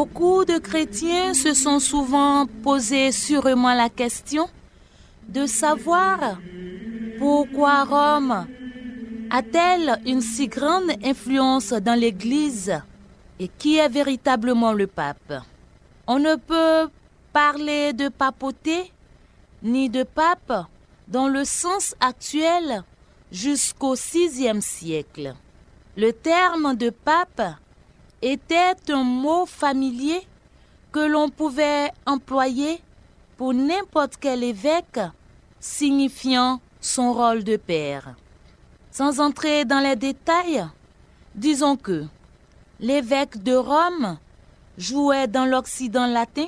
Beaucoup de chrétiens se sont souvent posé sûrement la question de savoir pourquoi Rome a-t-elle une si grande influence dans l'Église et qui est véritablement le pape. On ne peut parler de papauté ni de pape dans le sens actuel jusqu'au VIe siècle. Le terme de pape était un mot familier que l'on pouvait employer pour n'importe quel évêque signifiant son rôle de père. Sans entrer dans les détails, disons que l'évêque de Rome jouait dans l'Occident latin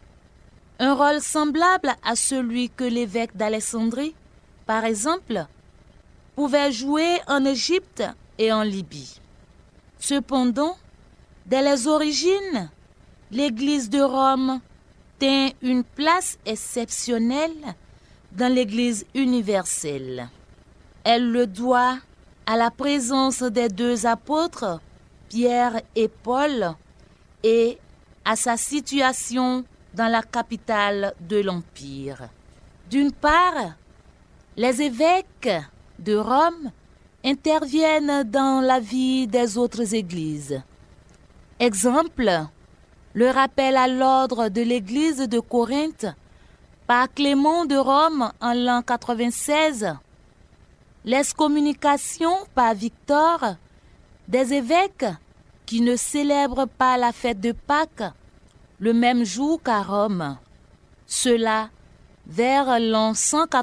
un rôle semblable à celui que l'évêque d'Alexandrie, par exemple, pouvait jouer en Égypte et en Libye. Cependant, dès les origines, l'Église de Rome tient une place exceptionnelle dans l'Église universelle. Elle le doit à la présence des deux apôtres, Pierre et Paul, et à sa situation dans la capitale de l'Empire. D'une part, les évêques de Rome interviennent dans la vie des autres églises. Exemple, le rappel à l'ordre de l'église de Corinthe par Clément de Rome en l'an 96, l'excommunication par Victor des évêques qui ne célèbrent pas la fête de Pâques le même jour qu'à Rome, cela vers l'an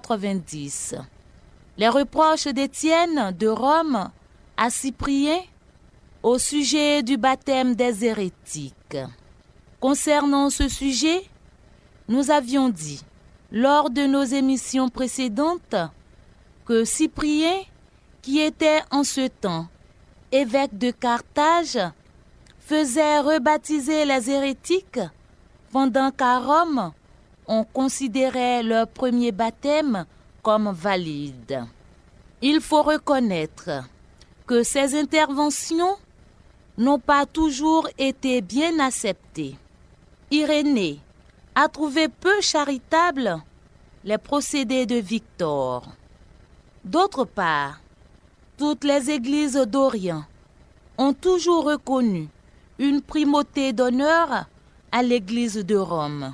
190. Les reproches d'Étienne de Rome à Cyprien au sujet du baptême des hérétiques. Concernant ce sujet, nous avions dit, lors de nos émissions précédentes, que Cyprien, qui était en ce temps évêque de Carthage, faisait rebaptiser les hérétiques pendant qu'à Rome, on considérait leur premier baptême comme valide. Il faut reconnaître que ces interventions n'ont pas toujours été bien acceptées. Irénée a trouvé peu charitables les procédés de Victor. D'autre part, toutes les églises d'Orient ont toujours reconnu une primauté d'honneur à l'église de Rome.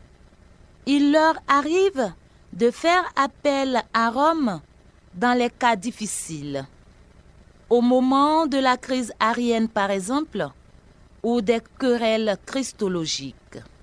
Il leur arrive de faire appel à Rome dans les cas difficiles. Au moment de la crise arienne, par exemple, ou des querelles christologiques.